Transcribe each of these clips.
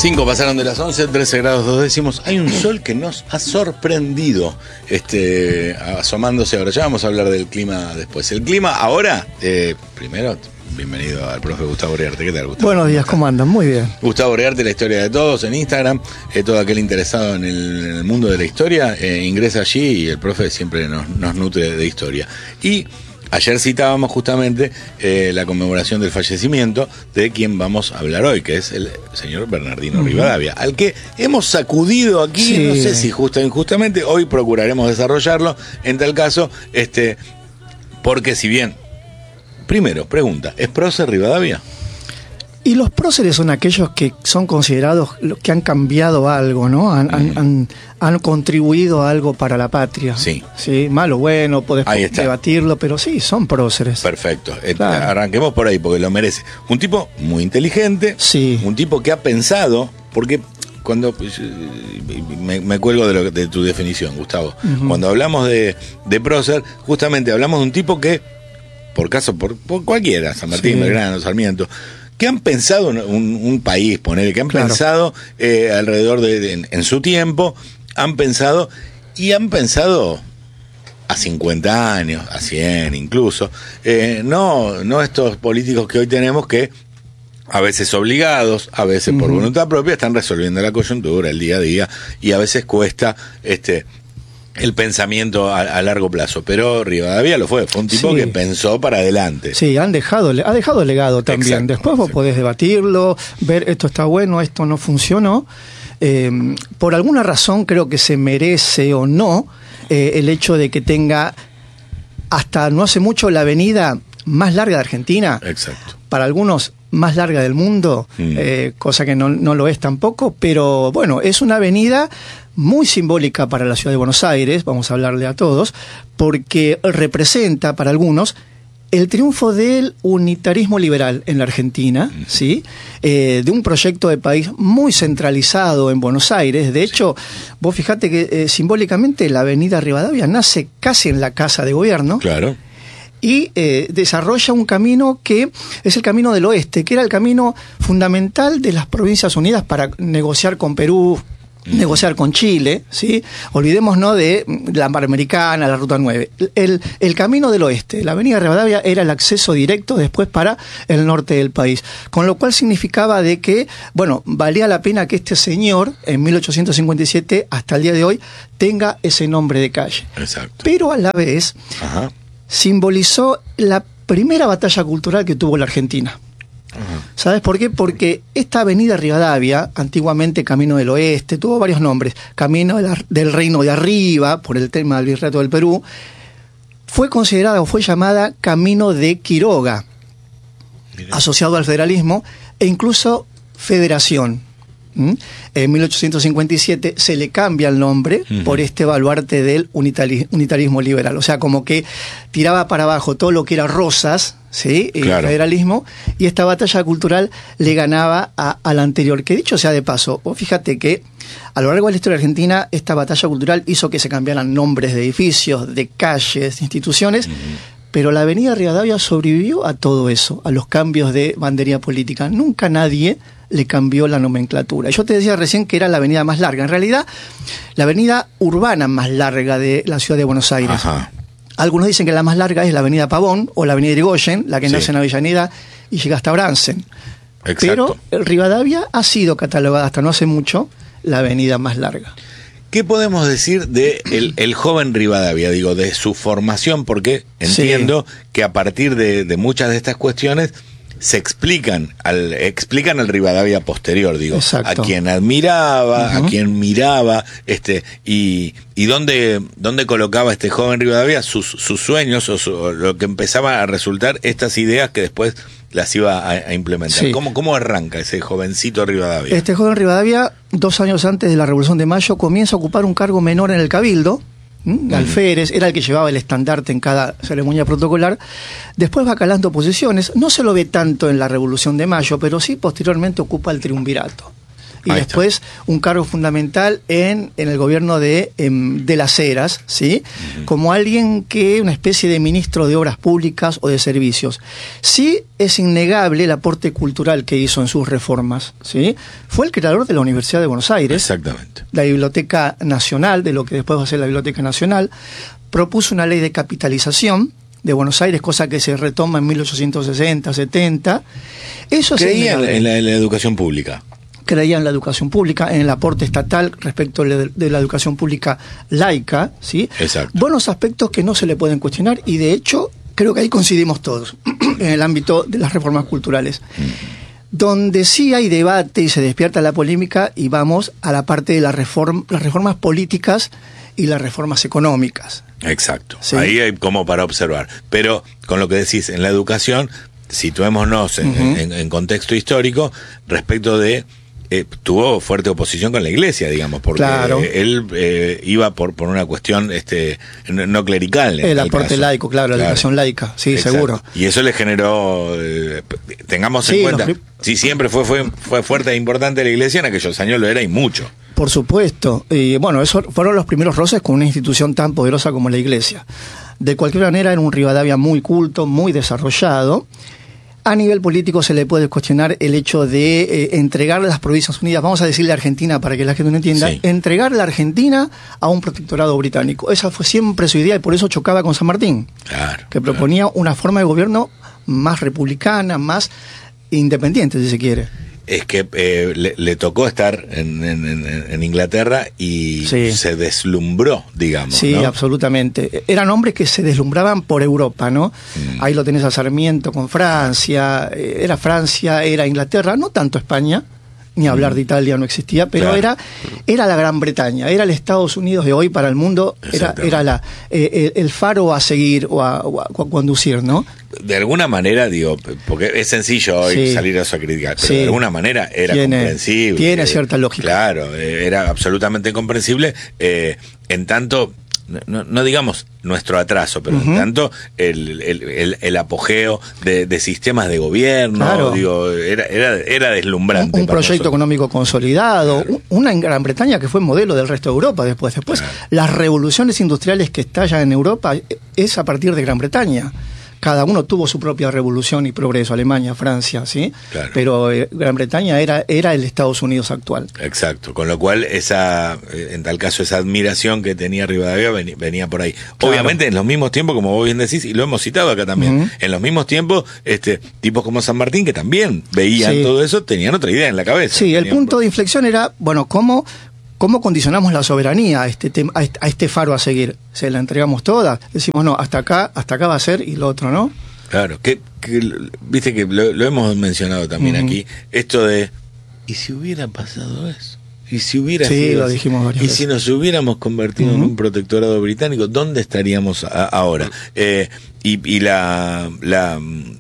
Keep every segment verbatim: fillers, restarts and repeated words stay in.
Cinco pasaron de las once, trece grados dos décimos. Hay un sol que nos ha sorprendido, este, asomándose ahora. Ya vamos a hablar del clima después. El clima ahora, eh, primero, bienvenido al profe Gustavo Uriarte. ¿Qué tal, Gustavo? Buenos días, ¿cómo andan? Muy bien. Gustavo Uriarte, la historia de todos, en Instagram. Eh, todo aquel interesado en el, en el mundo de la historia, eh, ingresa allí y el profe siempre nos, nos nutre de historia. Y ayer citábamos justamente eh, la conmemoración del fallecimiento de quien vamos a hablar hoy, que es el señor Bernardino uh-huh. Rivadavia, al que hemos sacudido aquí, sí. No sé si justa o injustamente, hoy procuraremos desarrollarlo, en tal caso, este, porque si bien, primero, pregunta, ¿es prócer Rivadavia? Y los próceres son aquellos que son considerados los que han cambiado algo, ¿no? Han, mm. han, han, han contribuido a algo para la patria. Sí. Sí, malo, bueno, podés debatirlo, pero sí, son próceres. Perfecto. Claro. Arranquemos por ahí, porque lo merece. Un tipo muy inteligente, sí. Un tipo que ha pensado, porque cuando me, me cuelgo de, lo, de tu definición, Gustavo, uh-huh. Cuando hablamos de, de prócer, justamente hablamos de un tipo que, por caso, por, por cualquiera, San Martín, sí. Belgrano, Sarmiento, que han pensado un, un país, poner, que han claro. pensado eh, alrededor de, de en, en su tiempo, han pensado, y han pensado a cincuenta años, a cien incluso, eh, no, no estos políticos que hoy tenemos que, a veces obligados, a veces uh-huh. por voluntad propia, están resolviendo la coyuntura, el día a día, y a veces cuesta este el pensamiento a, a largo plazo, pero Rivadavia lo fue, fue un tipo sí. que pensó para adelante. Sí, han dejado, ha dejado legado también. Exacto, después vos sí. podés debatirlo, ver esto está bueno, esto no funcionó. Eh, por alguna razón creo que se merece o no eh, el hecho de que tenga hasta no hace mucho la avenida más larga de Argentina. Exacto. Para algunos más larga del mundo, mm. eh, cosa que no, no lo es tampoco, pero bueno, es una avenida muy simbólica para la ciudad de Buenos Aires, vamos a hablarle a todos, porque representa para algunos el triunfo del unitarismo liberal en la Argentina, mm. ¿sí? Eh, de un proyecto de país muy centralizado en Buenos Aires. De hecho, sí. vos fijate que eh, simbólicamente la avenida Rivadavia nace casi en la Casa de Gobierno. Claro. Y eh, desarrolla un camino que es el camino del oeste, que era el camino fundamental de las Provincias Unidas para negociar con Perú, mm. negociar con Chile, ¿sí? Olvidémonos de la Panamericana, la Ruta nueve. El, el camino del oeste, la avenida Rivadavia, era el acceso directo después para el norte del país. Con lo cual significaba de que, bueno, valía la pena que este señor, en mil ochocientos cincuenta y siete, hasta el día de hoy, tenga ese nombre de calle. Exacto. Pero a la vez... Ajá. simbolizó la primera batalla cultural que tuvo la Argentina. Uh-huh. ¿Sabes por qué? Porque esta avenida Rivadavia, antiguamente Camino del Oeste, tuvo varios nombres. Camino de la, del Reino de Arriba, por el tema del Virreinato del Perú, fue considerada o fue llamada Camino de Quiroga, Mira. asociado al federalismo, e incluso Federación. ¿Mm? En mil ochocientos cincuenta y siete se le cambia el nombre uh-huh. por este baluarte del unitari- unitarismo liberal, o sea, como que tiraba para abajo todo lo que era Rosas, ¿sí? Claro. El federalismo, y esta batalla cultural le ganaba a, a la anterior, que dicho sea de paso, vos fíjate que a lo largo de la historia argentina esta batalla cultural hizo que se cambiaran nombres de edificios, de calles, de instituciones, uh-huh. pero la avenida Rivadavia sobrevivió a todo eso, a los cambios de bandería política. Nunca nadie le cambió la nomenclatura. Yo te decía recién que era la avenida más larga. En realidad, la avenida urbana más larga de la ciudad de Buenos Aires. Ajá. Algunos dicen que la más larga es la avenida Pavón o la avenida Irigoyen, la que sí. nace en Avellaneda y llega hasta Bransen. Exacto. Pero Rivadavia ha sido catalogada hasta no hace mucho la avenida más larga. ¿Qué podemos decir de el, el joven Rivadavia, digo, de su formación? Porque entiendo sí. que a partir de, de muchas de estas cuestiones se explican al explican al Rivadavia posterior, digo, Exacto. a quien admiraba, uh-huh. a quien miraba, este y y dónde dónde colocaba este joven Rivadavia sus sus sueños o, su, o lo que empezaba a resultar estas ideas que después las iba a, a implementar. Sí. ¿Cómo cómo arranca ese jovencito Rivadavia? Este joven Rivadavia, dos años antes de la Revolución de Mayo, comienza a ocupar un cargo menor en el Cabildo. ¿Mm? Alférez, era el que llevaba el estandarte en cada ceremonia protocolar. Después va calando posiciones. No se lo ve tanto en la Revolución de Mayo, pero sí posteriormente ocupa el triunvirato. y Ahí después está. un cargo fundamental en, en el gobierno de, em, de las Heras, ¿sí? Uh-huh. Como alguien que, una especie de ministro de Obras Públicas o de Servicios. Sí es innegable el aporte cultural que hizo en sus reformas, ¿sí? Fue el creador de la Universidad de Buenos Aires. Exactamente. La Biblioteca Nacional, de lo que después va a ser la Biblioteca Nacional, propuso una ley de capitalización de Buenos Aires, cosa que se retoma en mil ochocientos sesenta, setenta. Eso creía se en la, en la educación pública. Creía en la educación pública, en el aporte estatal respecto de, de la educación pública laica, ¿sí? Exacto. Buenos aspectos que no se le pueden cuestionar y de hecho creo que ahí coincidimos todos en el ámbito de las reformas culturales. Mm. Donde sí hay debate y se despierta la polémica y vamos a la parte de la reform, las reformas políticas y las reformas económicas. Exacto, ¿sí? Ahí hay como para observar. Pero con lo que decís, en la educación, situémonos en, uh-huh. en, en contexto histórico respecto de... Eh, tuvo fuerte oposición con la Iglesia, digamos, porque claro. eh, él eh, iba por por una cuestión este no, no clerical. El aporte caso. laico, claro, la claro. educación laica, sí, Exacto. seguro. Y eso le generó, eh, tengamos sí, en cuenta, pri- sí, siempre fue, fue, fue fuerte e importante la Iglesia, en aquellos años lo era y mucho. Por supuesto, y bueno, esos fueron los primeros roces con una institución tan poderosa como la Iglesia. De cualquier manera, era un Rivadavia muy culto, muy desarrollado. A nivel político se le puede cuestionar el hecho de eh, entregar las Provincias Unidas, vamos a decirle Argentina para que la gente no entienda, sí. entregar la Argentina a un protectorado británico. Esa fue siempre su idea y por eso chocaba con San Martín, claro, que proponía claro. una forma de gobierno más republicana, más independiente, si se quiere. Es que eh, le, le tocó estar en, en, en Inglaterra y sí. se deslumbró, digamos. Sí, ¿no? absolutamente. Eran hombres que se deslumbraban por Europa, ¿no? Mm. Ahí lo tenés a Sarmiento con Francia, era Francia, era Inglaterra, no tanto España, ni hablar mm. de Italia no existía, pero claro. era era la Gran Bretaña, era el Estados Unidos de hoy para el mundo, era, era la eh, el faro a seguir o a, o a conducir, ¿no? De alguna manera, digo, porque es sencillo hoy sí. salir a eso a criticar, pero sí. de alguna manera era tiene, comprensible. Tiene cierta lógica. Claro, era absolutamente comprensible, eh, en tanto, no, no digamos nuestro atraso, pero uh-huh. en tanto el, el, el, el apogeo de, de sistemas de gobierno, claro. digo, era, era, era deslumbrante. Un, un proyecto nosotros. económico consolidado, claro. una en Gran Bretaña que fue modelo del resto de Europa después. Después, claro. las revoluciones industriales que estallan en Europa es a partir de Gran Bretaña. Cada uno tuvo su propia revolución y progreso, Alemania, Francia, ¿sí? Claro. Pero eh, Gran Bretaña era, era el Estados Unidos actual. Exacto, con lo cual esa, en tal caso, esa admiración que tenía Rivadavia venía, venía por ahí. Claro. Obviamente en los mismos tiempos, como vos bien decís, y lo hemos citado acá también, uh-huh. en los mismos tiempos, este tipos como San Martín, que también veían sí. todo eso, tenían otra idea en la cabeza. Sí, tenían... el punto de inflexión era, bueno, ¿cómo... ¿Cómo condicionamos la soberanía a este, tema, a, este, a este faro a seguir? ¿Se la entregamos toda? Decimos, no, hasta acá hasta acá va a ser y lo otro, ¿no? Claro, que, que viste que lo, lo hemos mencionado también uh-huh. aquí, esto de, ¿y si hubiera pasado eso? ¿Y si hubiera sí, sido lo así? dijimos varias ¿Y veces. si nos hubiéramos convertido uh-huh. en un protectorado británico? ¿Dónde estaríamos a, ahora? Eh, y, y la... la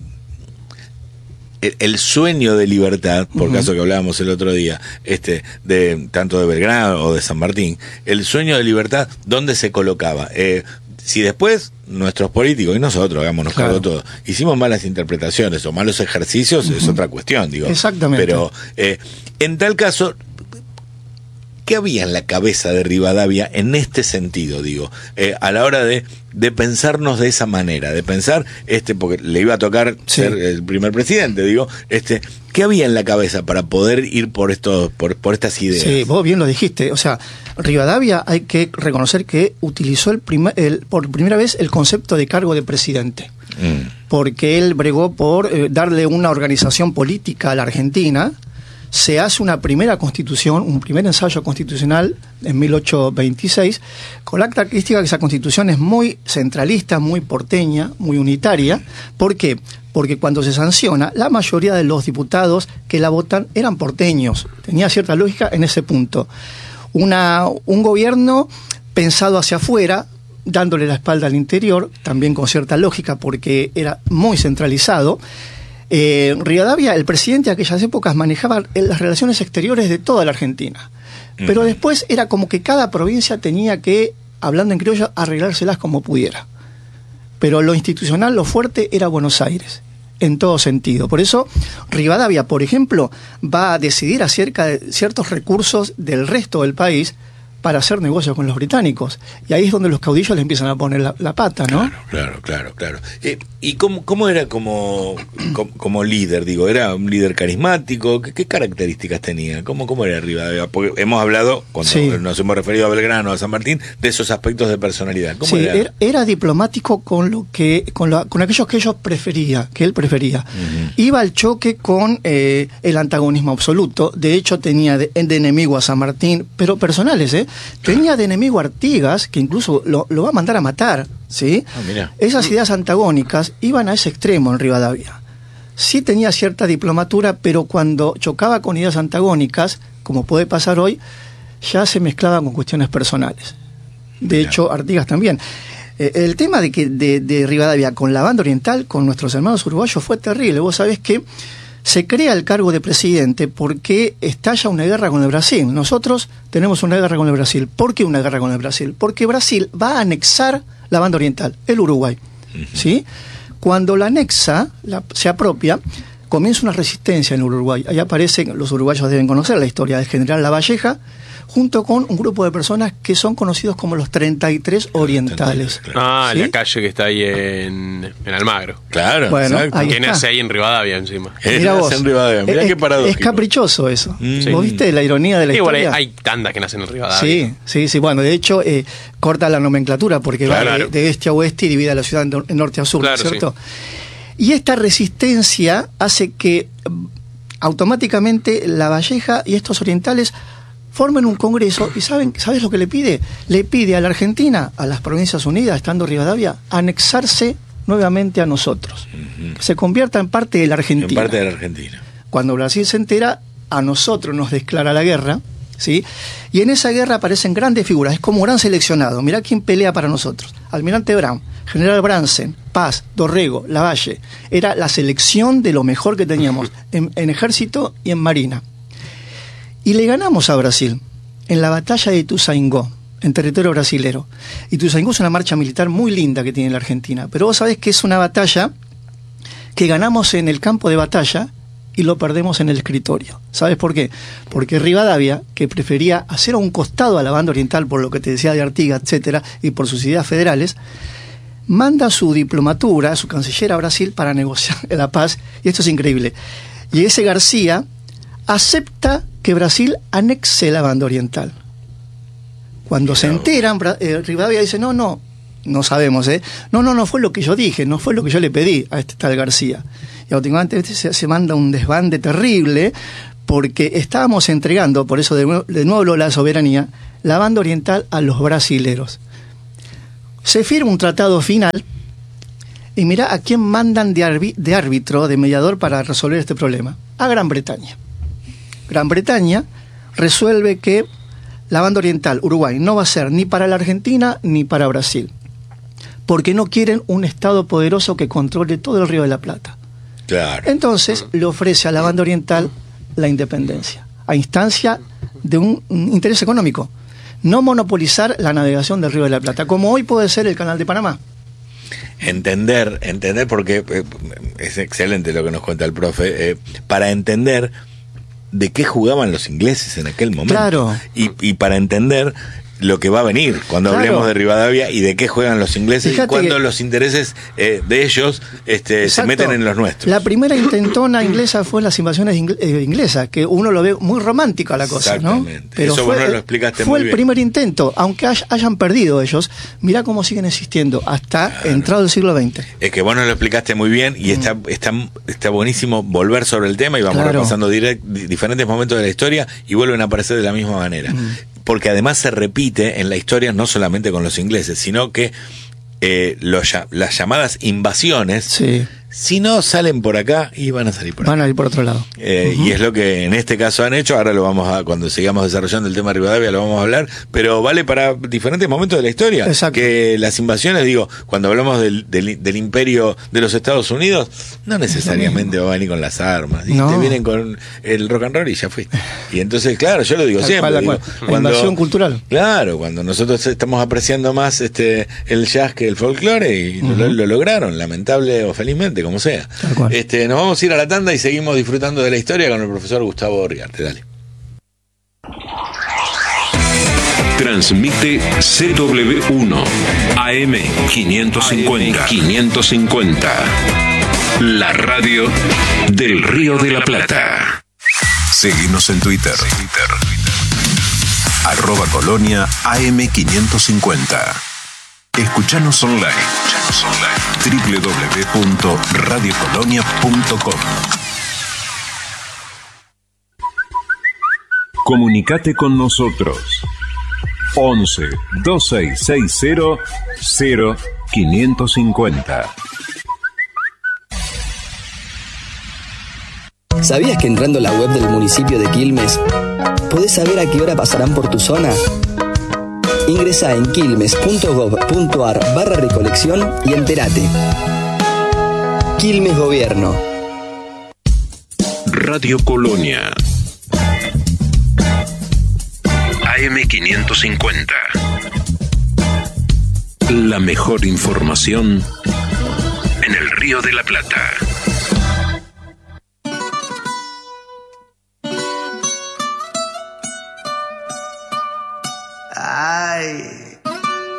el sueño de libertad, por uh-huh. caso que hablábamos el otro día, este, de tanto de Belgrano o de San Martín, el sueño de libertad, ¿dónde se colocaba? Eh, si después nuestros políticos y nosotros, hagámonos claro. cargo todo, hicimos malas interpretaciones o malos ejercicios, uh-huh. es otra cuestión, digo. Exactamente. Pero eh, en tal caso, ¿qué había en la cabeza de Rivadavia en este sentido, digo, eh, a la hora de, de pensarnos de esa manera, de pensar, este, porque le iba a tocar sí. ser el primer presidente, digo, este, ¿qué había en la cabeza para poder ir por estos, por, por estas ideas? Sí, vos bien lo dijiste, o sea, Rivadavia hay que reconocer que utilizó el primer, el, por primera vez el concepto de cargo de presidente, mm. porque él bregó por eh, darle una organización política a la Argentina. Se hace una primera constitución, un primer ensayo constitucional en mil ochocientos veintiséis, con la característica que esa constitución es muy centralista, muy porteña, muy unitaria. ¿Por qué? Porque cuando se sanciona, la mayoría de los diputados que la votan eran porteños. Tenía cierta lógica en ese punto. Una, un gobierno pensado hacia afuera, dándole la espalda al interior, también con cierta lógica porque era muy centralizado. Eh, Rivadavia, el presidente de aquellas épocas, manejaba las relaciones exteriores de toda la Argentina. Uh-huh. Pero después era como que cada provincia tenía que, hablando en criollo, arreglárselas como pudiera. Pero lo institucional, lo fuerte, era Buenos Aires. en todo sentido. Por eso Rivadavia, por ejemplo, va a decidir acerca de ciertos recursos del resto del país para hacer negocios con los británicos. Y ahí es donde los caudillos le empiezan a poner la, la pata, ¿no? Claro, claro, claro, claro. Eh, ¿Y cómo, cómo era como, como, como líder? Digo, ¿era un líder carismático? ¿Qué, qué características tenía? ¿Cómo, cómo era Rivadavia? Porque hemos hablado, cuando sí. nos hemos referido a Belgrano, a San Martín, de esos aspectos de personalidad. ¿Cómo sí, era? era? Era diplomático con lo que, con, lo, con aquellos que ellos prefería, que él prefería. Uh-huh. Iba al choque con eh, el antagonismo absoluto. De hecho, tenía de, de enemigo a San Martín, pero personales, ¿eh? Tenía de enemigo a Artigas, que incluso lo, lo va a mandar a matar, ¿sí? Ah, mira. Esas ideas antagónicas iban a ese extremo en Rivadavia. Sí tenía cierta diplomatura, pero cuando chocaba con ideas antagónicas, como puede pasar hoy, ya se mezclaba con cuestiones personales. De mira. hecho, Artigas también. Eh, el tema de, que, de, de Rivadavia con la banda oriental, con nuestros hermanos uruguayos, fue terrible. Vos sabés que se crea el cargo de presidente porque estalla una guerra con el Brasil. Nosotros tenemos una guerra con el Brasil. ¿Por qué una guerra con el Brasil? Porque Brasil va a anexar la banda oriental, el Uruguay. Uh-huh. ¿Sí? Cuando la anexa, la, se apropia, comienza una resistencia en el Uruguay. Ahí aparecen, los uruguayos deben conocer la historia del general Lavalleja, junto con un grupo de personas que son conocidos como los treinta y tres orientales. Ah, ¿sí? La calle que está ahí en, en Almagro. Claro, bueno, exacto. Que nace ahí en Rivadavia encima. Mirá vos, en Rivadavia. Mirá es, qué paradójico. Es caprichoso eso. Mm. ¿Vos viste la ironía de la sí, historia? Bueno, hay tandas que nacen en Rivadavia. Sí, sí, sí. Bueno, de hecho, eh, corta la nomenclatura porque claro, va de, de este a oeste y divide a la ciudad en norte a sur, claro, ¿cierto? Sí. Y esta resistencia hace que automáticamente Lavalleja y estos orientales formen un congreso y ¿saben, ¿sabes lo que le pide? Le pide a la Argentina, a las Provincias Unidas, estando Rivadavia, anexarse nuevamente a nosotros. Uh-huh. Que se convierta en parte de la Argentina. En parte de la Argentina. Cuando Brasil se entera, a nosotros nos declara la guerra, ¿sí? Y en esa guerra aparecen grandes figuras, es como un gran seleccionado. Mirá quién pelea para nosotros. Almirante Brown, General Bransen, Paz, Dorrego, Lavalle. Era la selección de lo mejor que teníamos en, en ejército y en marina. Y le ganamos a Brasil en la batalla de Ituzaingó, en territorio brasilero. Ituzaingó es una marcha militar muy linda que tiene la Argentina, pero vos sabés que es una batalla que ganamos en el campo de batalla y lo perdemos en el escritorio. ¿Sabes por qué? Porque Rivadavia, que prefería hacer a un costado a la banda oriental por lo que te decía de Artigas, etcétera, y por sus ideas federales, manda su diplomatura, su canciller a Brasil para negociar la paz, y esto es increíble. Y ese García acepta que Brasil anexe la banda oriental. Cuando se enteran, eh, Rivadavia dice, no, no, no sabemos, ¿eh? No, no, no fue lo que yo dije, no fue lo que yo le pedí a este tal García. Y automáticamente se, se manda un desbande terrible, porque estábamos entregando, por eso de nuevo, de nuevo la soberanía, la banda oriental a los brasileros. Se firma un tratado final, y mirá a quién mandan de, arbi- de árbitro, de mediador para resolver este problema. A Gran Bretaña. Gran Bretaña resuelve que la banda oriental, Uruguay, no va a ser ni para la Argentina ni para Brasil, porque no quieren un Estado poderoso que controle todo el Río de la Plata. Claro. Entonces le ofrece a la banda oriental la independencia, a instancia de un, un interés económico, no monopolizar la navegación del Río de la Plata, como hoy puede ser el Canal de Panamá. Entender, entender, porque eh, es excelente lo que nos cuenta el profe, eh, para entender de qué jugaban los ingleses en aquel momento. Claro. Y, y para entender lo que va a venir cuando claro. hablemos de Rivadavia y de qué juegan los ingleses. Fíjate y cuando que, los intereses eh, de ellos este, se meten en los nuestros. La primera intentona inglesa fue en las invasiones ingl- eh, inglesas, que uno lo ve muy romántica la cosa, ¿no? Pero eso fue, vos no lo explicaste fue muy el bien. primer intento, aunque hay, hayan perdido ellos, mirá cómo siguen existiendo hasta claro. entrado el siglo veinte. Es que vos no lo explicaste muy bien y mm. está, está, está buenísimo volver sobre el tema y vamos claro. repasando direct, diferentes momentos de la historia y vuelven a aparecer de la misma manera. Mm. Porque además se repite en la historia no solamente con los ingleses, sino que eh, los, las llamadas invasiones, sí. si no salen por acá, y van a salir por acá. Van a ir por otro lado. Eh, uh-huh. Y es lo que en este caso han hecho. Ahora lo vamos a, cuando sigamos desarrollando el tema de Rivadavia, lo vamos a hablar, pero vale para diferentes momentos de la historia. Exacto. Que las invasiones, digo, cuando hablamos del, del, del imperio de los Estados Unidos, no necesariamente va a venir con las armas. Y no. te vienen con el rock and roll y ya fuiste. Y entonces, claro, yo lo digo siempre. La, digo, la cuando, invasión cultural. Claro, cuando nosotros estamos apreciando más este el jazz que el folclore, y uh-huh. lo, lo lograron, lamentable o felizmente. adelante como sea. Tal cual. Este, nos vamos a ir a la tanda y seguimos disfrutando de la historia con el profesor Gustavo Orgarte. Dale. Transmite C W uno A M quinientos cincuenta. quinientos cincuenta. La radio del Río de la Plata. Seguinos en Twitter. Arroba Colonia A M quinientos cincuenta. Escuchanos online. doble u doble u doble u punto radio colonia punto com. Comunicate con nosotros. once, dos seis seis cero, cero quinientos cincuenta. ¿Sabías que entrando a la web del municipio de Quilmes podés saber a qué hora pasarán por tu zona? Ingresá en quilmes punto gov punto ar barra recolección y entérate. Quilmes Gobierno. Radio Colonia. A M quinientos cincuenta. La mejor información en el Río de la Plata. Ay.